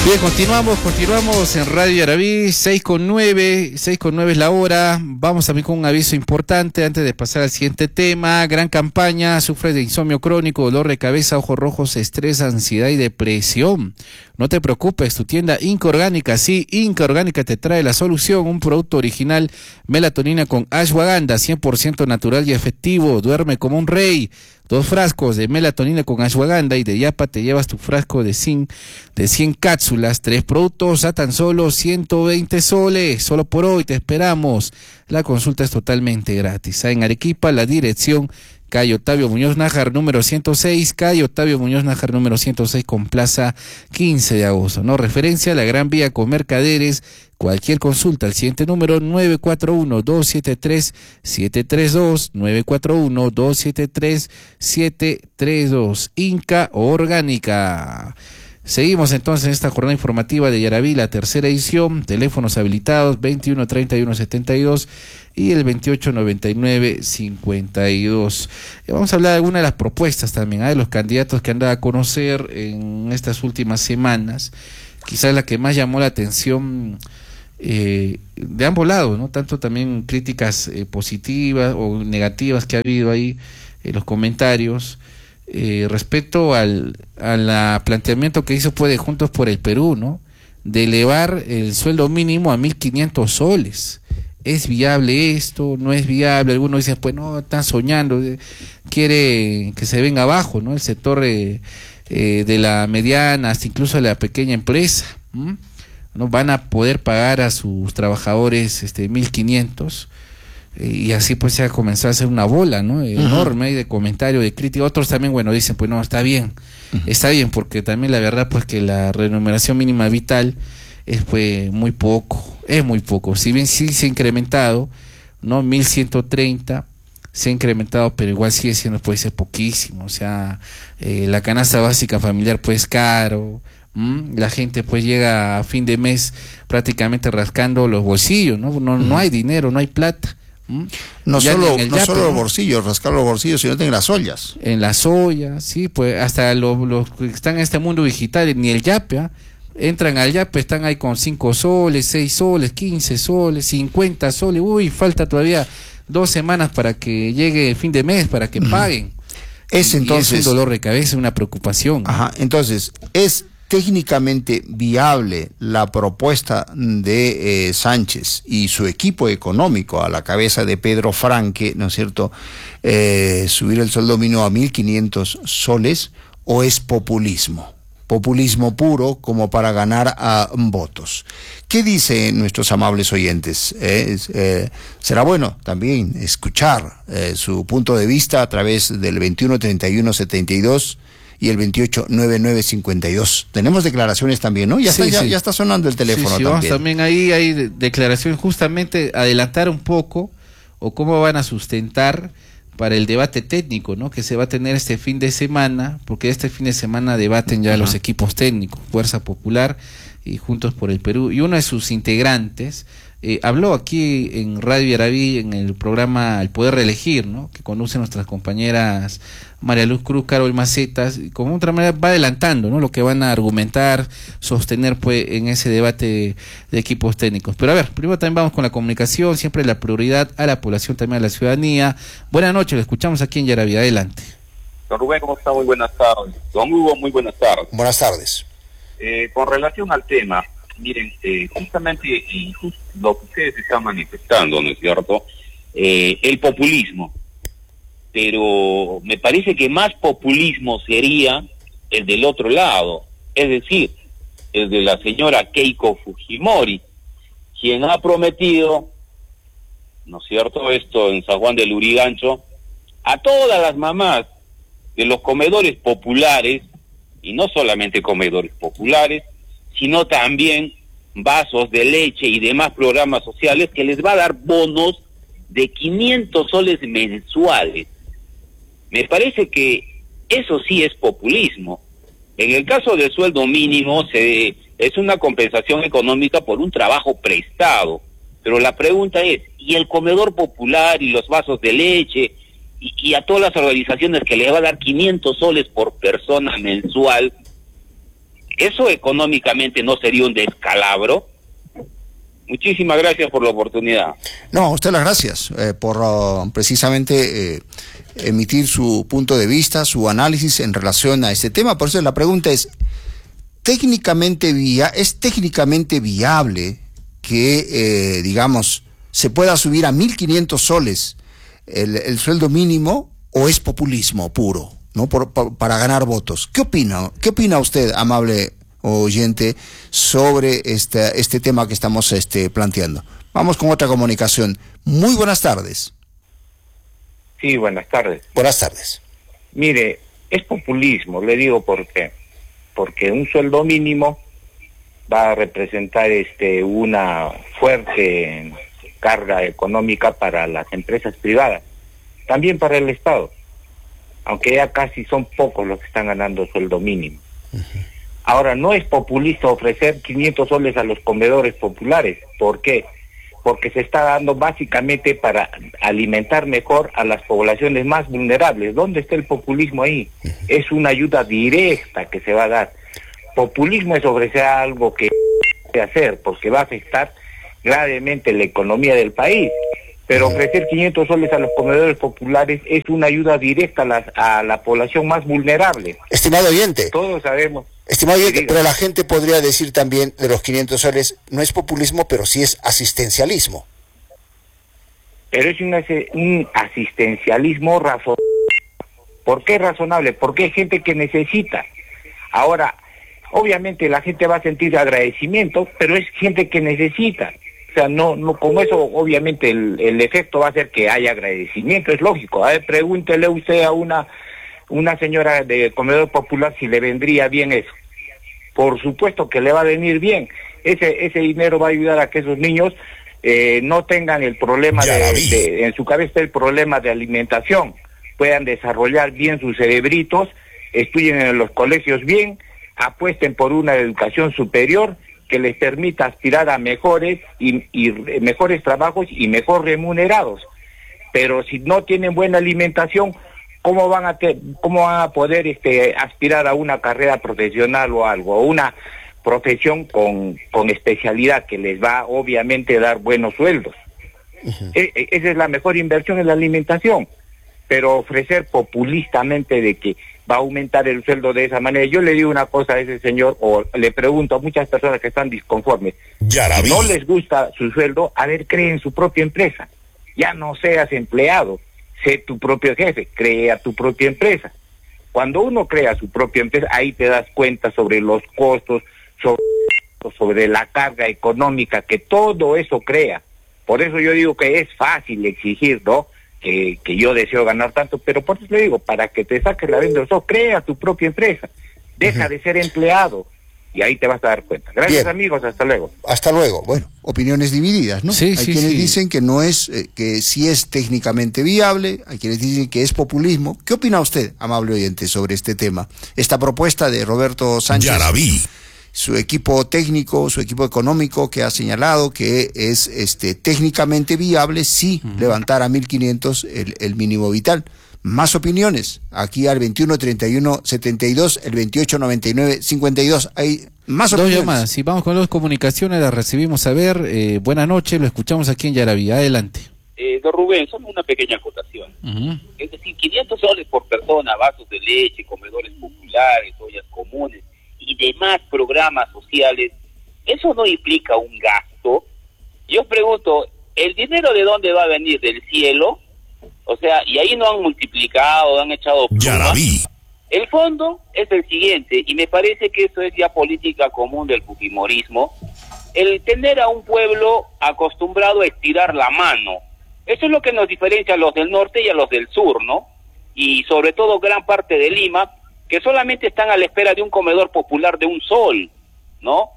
Bien, continuamos en Radio Yarabí, 6:09 es la hora. Vamos también con un aviso importante antes de pasar al siguiente tema. Gran campaña, sufres de insomnio crónico, dolor de cabeza, ojos rojos, estrés, ansiedad y depresión. No te preocupes, tu tienda Inca Orgánica, sí, Inca Orgánica te trae la solución, un producto original, melatonina con ashwagandha, 100% natural y efectivo, duerme como un rey. 2 frascos de melatonina con ashwagandha y de yapa te llevas tu frasco de zinc de 100 cápsulas, 3 productos a tan solo 120 soles, solo por hoy te esperamos. La consulta es totalmente gratis. En Arequipa, la dirección calle Octavio Muñoz Nájar número 106, calle Octavio Muñoz Nájar número 106 con plaza 15 de agosto, ¿no? Referencia a la Gran Vía con Mercaderes. Cualquier consulta al siguiente número 941-273-732, 941-273-732, Inca Orgánica. Seguimos entonces en esta jornada informativa de Yarabí, la tercera edición, teléfonos habilitados 21-31-72 y el 28-99-52. Vamos a hablar de algunas de las propuestas también, de los candidatos que han dado a conocer en estas últimas semanas. Quizás la que más llamó la atención de ambos lados, ¿no? Tanto también críticas positivas o negativas que ha habido ahí en los comentarios. Respecto al planteamiento que hizo de Juntos por el Perú, ¿no? De elevar el sueldo mínimo a 1.500 soles. ¿Es viable esto? ¿No es viable? Algunos dicen, pues no, están soñando, quiere que se venga abajo, ¿no? El sector de la mediana, hasta incluso de la pequeña empresa, ¿no? Van a poder pagar a sus trabajadores 1.500. Y así pues se ha comenzado a hacer una bola, ¿no? Enorme de comentario, de crítica. Otros también, bueno, dicen, pues no, está bien, porque también la verdad pues que la remuneración mínima vital es pues muy poco, si bien sí se ha incrementado, ¿no? 1.130 se ha incrementado, pero igual sigue siendo, puede ser poquísimo, o sea, la canasta básica familiar pues caro, la gente pues llega a fin de mes prácticamente rascando los bolsillos, ¿no? No hay dinero, no hay plata. No solo los bolsillos, rascar los bolsillos, sino en las ollas. En las ollas, sí, pues hasta los que están en este mundo digital, ni el yape, entran al yape, están ahí con 5 soles, 6 soles, 15 soles, 50 soles, falta todavía 2 semanas para que llegue el fin de mes, para que paguen. Entonces, es un dolor de cabeza, una preocupación. Entonces, es técnicamente viable la propuesta de Sánchez y su equipo económico a la cabeza de Pedro Franque, ¿no es cierto?, subir el sueldo mínimo a 1.500 soles, o es populismo puro como para ganar a votos. ¿Qué dicen nuestros amables oyentes? Será bueno también escuchar su punto de vista a través del 21-31-72 y el 28-99-52. Tenemos declaraciones también, ¿no? Ya está sonando el teléfono también. Vamos, también ahí hay declaraciones, justamente adelantar un poco, o cómo van a sustentar para el debate técnico, ¿no? Que se va a tener este fin de semana, porque este fin de semana debaten ya los equipos técnicos, Fuerza Popular y Juntos por el Perú, y uno de sus integrantes habló aquí en Radio Yarabí, en el programa El Poder Reelegir, ¿no? Que conducen nuestras compañeras María Luz Cruz, Carol Macetas, y como otra manera va adelantando, ¿no? Lo que van a argumentar, sostener pues en ese debate de equipos técnicos. Pero a ver, primero también vamos con la comunicación, siempre la prioridad a la población, también a la ciudadanía. Buenas noches, lo escuchamos aquí en Yarabí, adelante. Don Rubén, ¿cómo está? Muy buenas tardes. Don Hugo, muy buenas tardes. Buenas tardes. Con relación al tema, miren, justamente lo que ustedes están manifestando, ¿no es cierto? El populismo. Pero me parece que más populismo sería el del otro lado, es decir, el de la señora Keiko Fujimori, quien ha prometido, ¿no es cierto?, esto en San Juan del Lurigancho, a todas las mamás de los comedores populares, y no solamente comedores populares, sino también vasos de leche y demás programas sociales, que les va a dar bonos de 500 soles mensuales. Me parece que eso sí es populismo. En el caso del sueldo mínimo es una compensación económica por un trabajo prestado, pero la pregunta es, ¿y el comedor popular y los vasos de leche y a todas las organizaciones que le va a dar 500 soles por persona mensual? ¿Eso económicamente no sería un descalabro? Muchísimas gracias por la oportunidad. No, a usted las gracias por precisamente emitir su punto de vista, su análisis en relación a este tema. Por eso la pregunta es, ¿es técnicamente viable que, digamos, se pueda subir a 1.500 soles el sueldo mínimo, o es populismo puro, ¿no? Para ganar votos? ¿Qué opina? ¿Qué opina usted, amable oyente, sobre este tema que estamos planteando? Vamos con otra comunicación. Muy buenas tardes. Sí, buenas tardes. Buenas tardes. Mire, es populismo, le digo por qué. Porque un sueldo mínimo va a representar una fuerte carga económica para las empresas privadas, también para el Estado, aunque ya casi son pocos los que están ganando sueldo mínimo. Uh-huh. Ahora, no es populista ofrecer 500 soles a los comedores populares. ¿Por qué? Porque se está dando básicamente para alimentar mejor a las poblaciones más vulnerables. ¿Dónde está el populismo ahí? Uh-huh. Es una ayuda directa que se va a dar. Populismo es ofrecer algo que hacer, porque va a afectar gravemente la economía del país. Pero ofrecer 500 soles a los comedores populares es una ayuda directa a la población más vulnerable. Estimado oyente. Todos sabemos. Estimado oyente, pero la gente podría decir también de los 500 soles, no es populismo, pero sí es asistencialismo. Pero es un asistencialismo razonable. ¿Por qué razonable? Porque hay gente que necesita. Ahora, obviamente la gente va a sentir agradecimiento, pero es gente que necesita. O sea, no, como eso, obviamente el efecto va a ser que haya agradecimiento, es lógico. A ver, pregúntele usted a una señora de comedor popular si le vendría bien eso. Por supuesto que le va a venir bien. Ese dinero va a ayudar a que esos niños no tengan el problema en su cabeza el problema de alimentación, puedan desarrollar bien sus cerebritos, estudien en los colegios bien, apuesten por una educación superior que les permita aspirar a mejores y mejores trabajos y mejor remunerados. Pero si no tienen buena alimentación, ¿cómo van a poder aspirar a una carrera profesional o algo, o una profesión con especialidad que les va obviamente a dar buenos sueldos? Uh-huh. Esa es la mejor inversión, en la alimentación. Pero ofrecer populistamente de que va a aumentar el sueldo de esa manera, yo le digo una cosa a ese señor, o le pregunto a muchas personas que están disconformes, si no les gusta su sueldo, a ver, creen su propia empresa, ya no seas empleado, sé tu propio jefe, crea tu propia empresa. Cuando uno crea su propia empresa, ahí te das cuenta sobre los costos, sobre la carga económica que todo eso crea. Por eso yo digo que es fácil exigir, ¿no?, que yo deseo ganar tanto, pero por eso le digo, para que te saques la venda, crea tu propia empresa, deja uh-huh. de ser empleado, y ahí te vas a dar cuenta. Gracias. Bien. Amigos, hasta luego. Hasta luego. Bueno, opiniones divididas, ¿no? Sí, hay quienes dicen que no es, que sí es técnicamente viable, hay quienes dicen que es populismo. ¿Qué opina usted, amable oyente, sobre este tema? Esta propuesta de Roberto Sánchez, su equipo técnico, su equipo económico, que ha señalado que es técnicamente viable, sí, uh-huh. levantar a 1.500 el mínimo vital. Más opiniones, aquí al 2131-72, el 2899-52, hay más opiniones. Dos llamadas, si vamos con las comunicaciones, las recibimos. A ver, buenas noches, lo escuchamos aquí en Yaraví, adelante. Don Rubén, solo una pequeña acotación. Uh-huh. Es decir, 500 soles por persona, vasos de leche, comedores populares, ollas comunes y demás programas sociales, ¿eso no implica un gasto? Yo pregunto, ¿el dinero de dónde va a venir? ¿Del cielo? O sea, y ahí no han multiplicado, han echado plumas. El fondo es el siguiente, y me parece que eso es ya política común del fujimorismo, el tener a un pueblo acostumbrado a estirar la mano. Eso es lo que nos diferencia a los del norte y a los del sur, ¿no? Y sobre todo gran parte de Lima, que solamente están a la espera de un comedor popular de un sol, ¿no?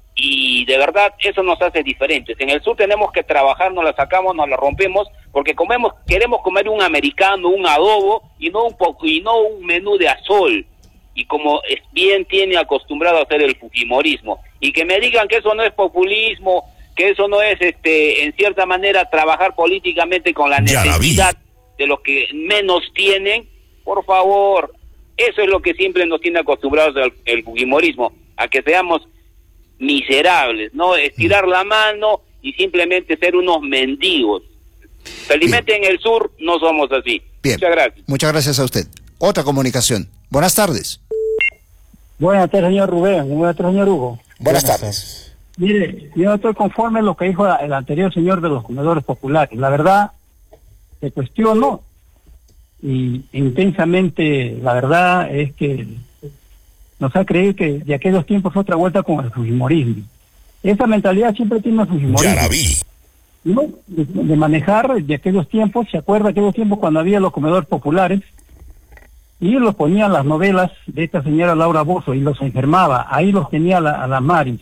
Y de verdad eso nos hace diferentes. En el sur tenemos que trabajar, nos la sacamos, nos la rompemos, porque queremos comer un americano, un adobo, y no un menú de azol. Y como bien tiene acostumbrado a hacer el fujimorismo, y que me digan que eso no es populismo, que eso no es en cierta manera trabajar políticamente con la necesidad de los que menos tienen, por favor. Eso es lo que siempre nos tiene acostumbrados el fujimorismo. a que seamos miserables, ¿no? Estirar la mano y simplemente ser unos mendigos. Felizmente en el sur no somos así. Bien. Muchas gracias. Muchas gracias a usted. Otra comunicación. Buenas tardes. Buenas tardes, señor Rubén. Buenas tardes, señor Hugo. Buenas tardes. Mire, yo no estoy conforme en lo que dijo el anterior señor de los comedores populares. La verdad, se cuestiono y intensamente, la verdad es que nos ha creído que de aquellos tiempos fue otra vuelta con el fujimorismo. Esa mentalidad siempre tiene el fujimorismo. Ya la vi. ¿No? De manejar de aquellos tiempos, ¿se acuerda de aquellos tiempos cuando había los comedores populares? Y los ponían las novelas de esta señora Laura Bozzo y los enfermaba, ahí los tenía a la Mari,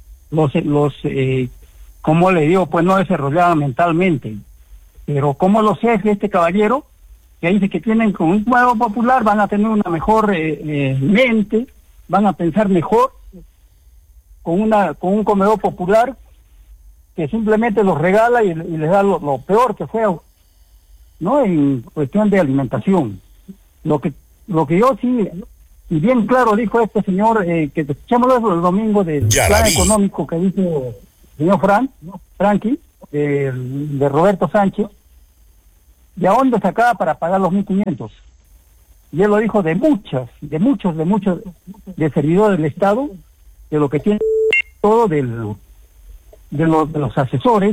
como le digo, pues no desarrollaban mentalmente, pero como los jefes de este caballero, que dice que tienen con un comedor popular, van a tener una mejor mente, van a pensar mejor, con un comedor popular, que simplemente los regala y les da lo peor que fue, ¿no? En cuestión de alimentación. Lo que yo sí, y bien claro dijo este señor, que escuchamos el domingo del plan económico que dice el señor Frankie, de Roberto Sánchez, ¿de dónde sacaba para pagar los 1.500? Y él lo dijo de muchos de servidores del Estado, de lo que tiene todo de los asesores,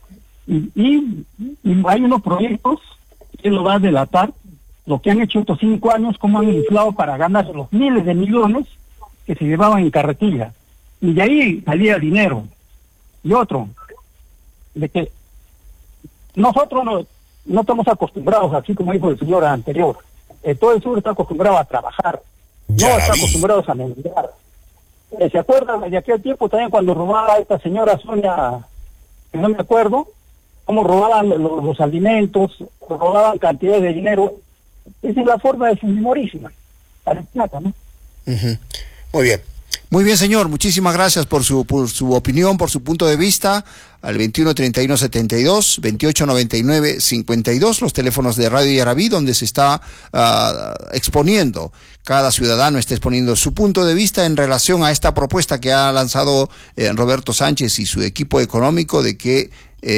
y hay unos proyectos que lo va a delatar, lo que han hecho estos 5 años, cómo han inflado para ganar los miles de millones que se llevaban en carretilla. Y de ahí salía dinero. Y otro, de que nosotros no estamos acostumbrados, así como dijo el señor anterior. Todo el sur está acostumbrado a trabajar, no está acostumbrado a mendigar. ¿Se acuerdan de aquel tiempo también cuando robaba esta señora Sonia, que no me acuerdo, cómo robaban los alimentos, robaban cantidades de dinero? Esa es la forma de su memorísima. ¿No? Muy bien. Muy bien, señor. Muchísimas gracias por su opinión, por su punto de vista. Al 21-31-72, 28-99-52, los teléfonos de Radio Yarabí, donde se está exponiendo. Cada ciudadano está exponiendo su punto de vista en relación a esta propuesta que ha lanzado Roberto Sánchez y su equipo económico de que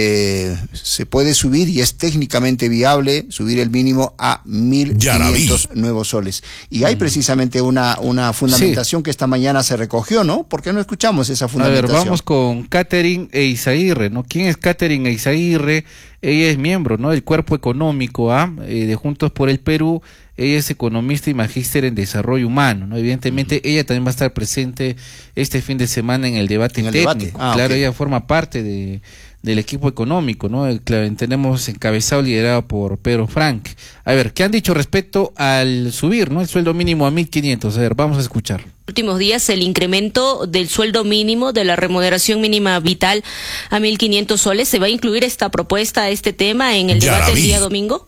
se puede subir y es técnicamente viable subir el mínimo a 1.500 nuevos soles. Y hay precisamente una fundamentación que esta mañana se recogió, ¿no? ¿Por qué no escuchamos esa fundamentación? A ver, vamos con Catherine Eizaguirre, ¿no? ¿Quién es Catherine Eizaguirre? Ella es miembro, ¿no?, del cuerpo económico de Juntos por el Perú. Ella es economista y magíster en desarrollo humano, ¿no? Evidentemente ella también va a estar presente este fin de semana en el debate técnico. Claro, okay. Ella forma parte del equipo económico, ¿no? Tenemos encabezado, liderado por Pedro Frank. A ver, ¿qué han dicho respecto al subir, ¿no?, el sueldo mínimo a 1.500? A ver, vamos a escuchar. Últimos días el incremento del sueldo mínimo de la remuneración mínima vital a 1.500 soles. ¿Se va a incluir esta propuesta, este tema en el debate el día domingo?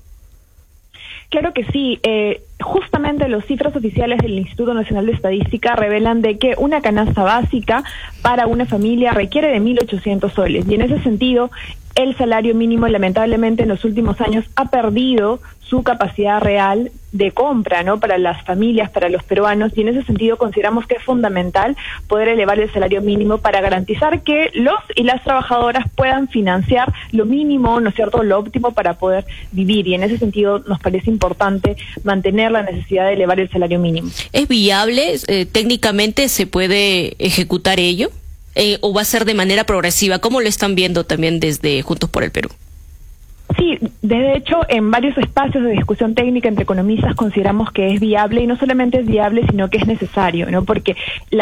Claro que sí. Justamente las cifras oficiales del Instituto Nacional de Estadística revelan de que una canasta básica para una familia requiere de 1.800 soles. Y en ese sentido, el salario mínimo lamentablemente en los últimos años ha perdido su capacidad real de compra, ¿no?, para las familias, para los peruanos, y en ese sentido consideramos que es fundamental poder elevar el salario mínimo para garantizar que los y las trabajadoras puedan financiar lo mínimo, ¿no es cierto?, lo óptimo para poder vivir, y en ese sentido nos parece importante mantener la necesidad de elevar el salario mínimo. ¿Es viable? ¿Técnicamente se puede ejecutar ello? ¿O va a ser de manera progresiva? ¿Cómo lo están viendo también desde Juntos por el Perú? Sí, de hecho, en varios espacios de discusión técnica entre economistas consideramos que es viable, y no solamente es viable, sino que es necesario, ¿no? Porque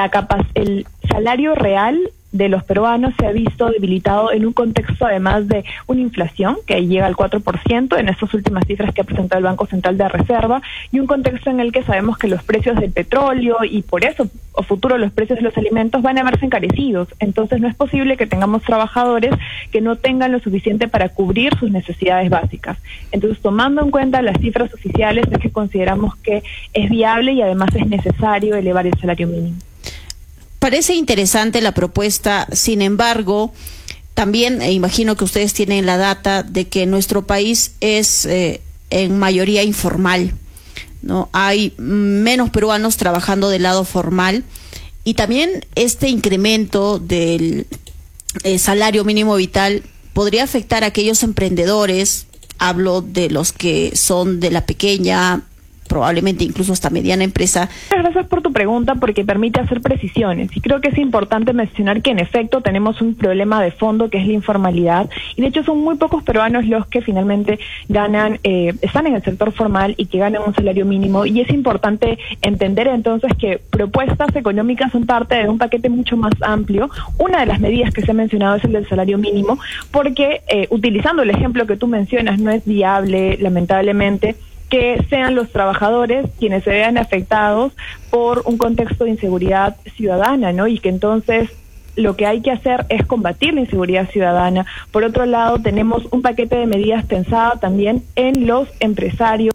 el salario real de los peruanos se ha visto debilitado en un contexto además de una inflación que llega al 4% en estas últimas cifras que ha presentado el Banco Central de Reserva, y un contexto en el que sabemos que los precios del petróleo y por eso a futuro los precios de los alimentos van a verse encarecidos. Entonces no es posible que tengamos trabajadores que no tengan lo suficiente para cubrir sus necesidades básicas. Entonces, tomando en cuenta las cifras oficiales, es que consideramos que es viable y además es necesario elevar el salario mínimo. Parece interesante la propuesta, sin embargo, también imagino que ustedes tienen la data de que nuestro país es en mayoría informal, ¿no? Hay menos peruanos trabajando del lado formal Y también este incremento del salario mínimo vital podría afectar a aquellos emprendedores, hablo de los que son de la pequeña, probablemente incluso hasta mediana empresa. Gracias por tu pregunta, porque permite hacer precisiones, y creo que es importante mencionar que en efecto tenemos un problema de fondo, que es la informalidad, y de hecho son muy pocos peruanos los que finalmente ganan, están en el sector formal y que ganan un salario mínimo, y es importante entender entonces que propuestas económicas son parte de un paquete mucho más amplio. Una de las medidas que se ha mencionado es el del salario mínimo, porque utilizando el ejemplo que tú mencionas, no es viable, lamentablemente, que sean los trabajadores quienes se vean afectados por un contexto de inseguridad ciudadana, ¿no? Y que entonces lo que hay que hacer es combatir la inseguridad ciudadana. Por otro lado, tenemos un paquete de medidas pensado también en los empresarios.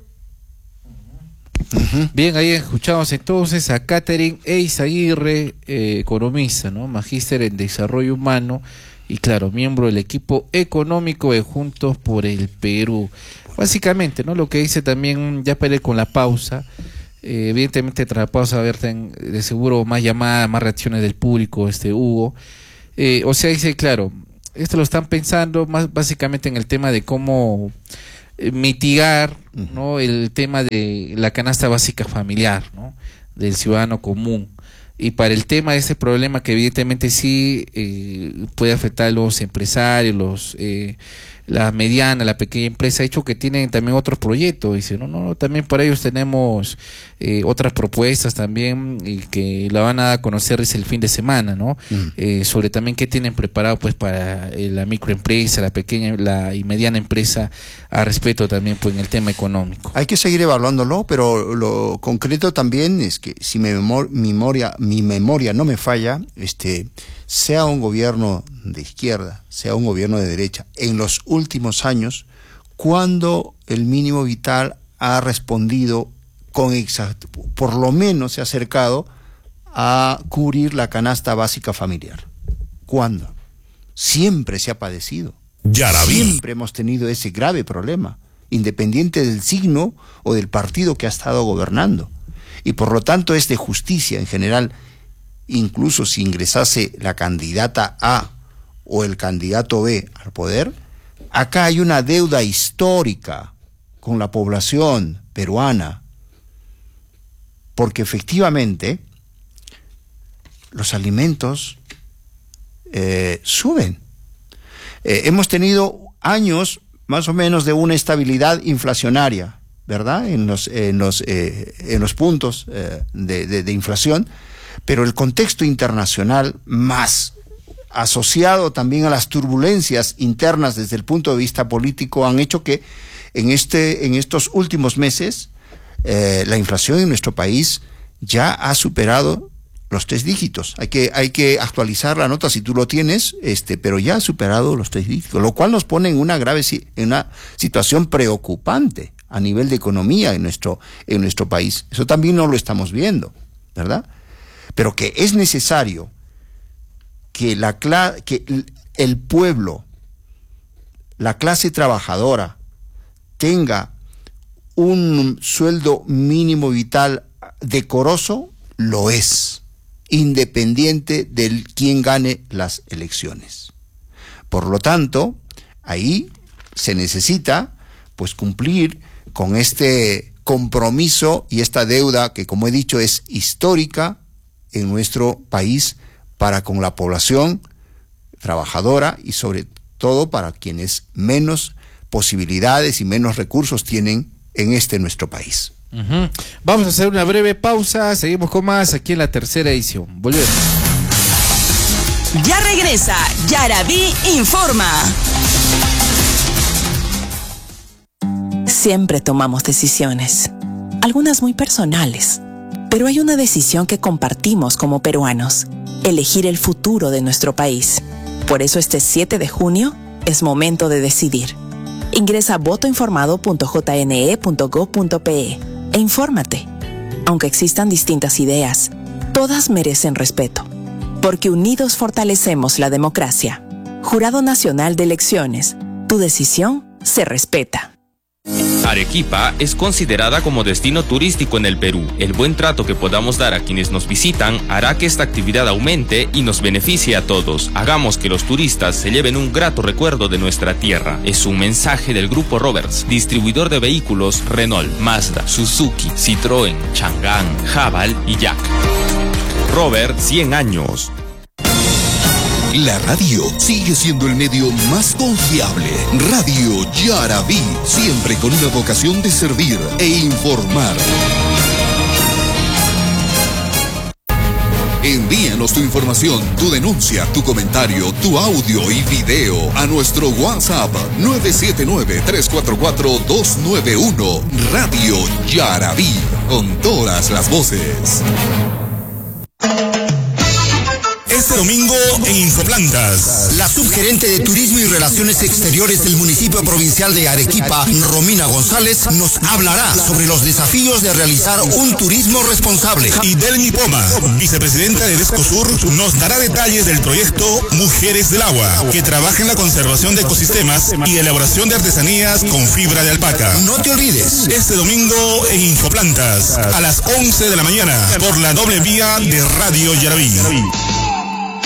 Bien, ahí escuchamos entonces a Catherine Eizaguirre, economista, ¿no? Magíster en Desarrollo Humano y, claro, miembro del equipo económico de Juntos por el Perú. Básicamente, ¿no? Lo que dice también, ya para ir con la pausa, evidentemente tras la pausa va a haber de seguro más llamadas, más reacciones del público, Hugo. O sea, dice, claro, esto lo están pensando más básicamente en el tema de cómo mitigar, ¿no? El tema de la canasta básica familiar, ¿no? Del ciudadano común. Y para el tema de ese problema que evidentemente sí puede afectar a los empresarios, la mediana, la pequeña empresa, ha hecho que tienen también otros proyectos. Dice, no, también para ellos tenemos otras propuestas también, y que la van a dar a conocer el fin de semana, ¿no? Sobre también qué tienen preparado pues para la microempresa, la pequeña y mediana empresa, a respecto también pues en el tema económico. Hay que seguir evaluándolo, pero lo concreto también es que si mi memoria no me falla, sea un gobierno de izquierda, sea un gobierno de derecha, en los últimos años, cuando el mínimo vital ha respondido por lo menos se ha acercado a cubrir la canasta básica familiar. ¿Cuándo? Siempre se ha padecido. Siempre hemos tenido ese grave problema, independiente del signo o del partido que ha estado gobernando. Y por lo tanto es de justicia en general, incluso si ingresase la candidata A o el candidato B al poder, acá hay una deuda histórica con la población peruana, porque efectivamente los alimentos suben. Hemos tenido años más o menos de una estabilidad inflacionaria, ¿verdad? En los puntos de inflación, pero el contexto internacional, más asociado también a las turbulencias internas desde el punto de vista político, han hecho que en estos últimos meses la inflación en nuestro país ya ha superado los 3 dígitos. Hay que actualizar la nota si tú lo tienes, pero ya ha superado los 3 dígitos, lo cual nos pone en una situación preocupante a nivel de economía en nuestro país. Eso también no lo estamos viendo, ¿verdad? Pero que es necesario que el pueblo, la clase trabajadora, tenga un sueldo mínimo vital decoroso, lo es, independiente de quién gane las elecciones. Por lo tanto, ahí se necesita pues cumplir con este compromiso y esta deuda que, como he dicho, es histórica en nuestro país para con la población trabajadora y sobre todo para quienes menos posibilidades y menos recursos tienen en nuestro país. Vamos a hacer una breve pausa, seguimos con más aquí en la tercera edición. Volvemos. Ya regresa Yarabí Informa. Siempre tomamos decisiones, algunas muy personales, pero hay una decisión que compartimos como peruanos: elegir el futuro de nuestro país. Por eso este 7 de junio es momento de decidir. Ingresa a votoinformado.jne.gov.pe e infórmate. Aunque existan distintas ideas, todas merecen respeto, porque unidos fortalecemos la democracia. Jurado Nacional de Elecciones, tu decisión se respeta. Arequipa es considerada como destino turístico en el Perú. El buen trato que podamos dar a quienes nos visitan hará que esta actividad aumente y nos beneficie a todos. Hagamos que los turistas se lleven un grato recuerdo de nuestra tierra. Es un mensaje del Grupo Roberts, distribuidor de vehículos Renault, Mazda, Suzuki, Citroën, Chang'an, Haval y Jack. Robert, 100 años. La radio sigue siendo el medio más confiable. Radio Yarabí, siempre con una vocación de servir e informar. Envíanos tu información, tu denuncia, tu comentario, tu audio y video a nuestro WhatsApp 979-344-291. Radio Yarabí, con todas las voces. Este domingo en Infoplantas, la subgerente de Turismo y Relaciones Exteriores del municipio provincial de Arequipa, Romina González, nos hablará sobre los desafíos de realizar un turismo responsable. Y Delmi Poma, vicepresidenta de Descosur, nos dará detalles del proyecto Mujeres del Agua, que trabaja en la conservación de ecosistemas y elaboración de artesanías con fibra de alpaca. No te olvides, este domingo en Infoplantas, a las 11 de la mañana, por la doble vía de Radio Yarabí.